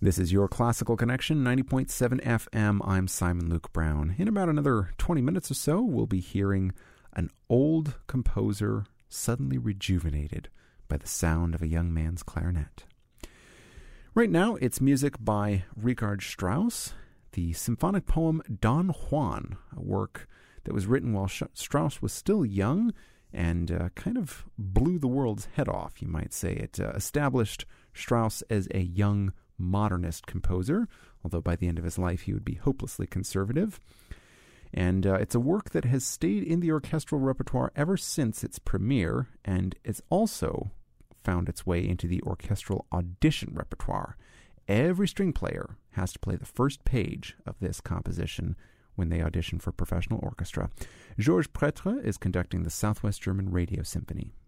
This is your Classical Connection, 90.7 FM. I'm Simon Luke Brown. In about another 20 minutes or so, we'll be hearing an old composer suddenly rejuvenated by the sound of a young man's clarinet. Right now, it's music by Richard Strauss, the symphonic poem Don Juan, a work that was written while Strauss was still young and kind of blew the world's head off, you might say. It established Strauss as a young modernist composer, although by the end of his life he would be hopelessly conservative. And it's a work that has stayed in the orchestral repertoire ever since its premiere, and it's also found its way into the orchestral audition repertoire. Every string player has to play the first page of this composition when they audition for professional orchestra. Georges Pretre is conducting the Southwest German Radio Symphony.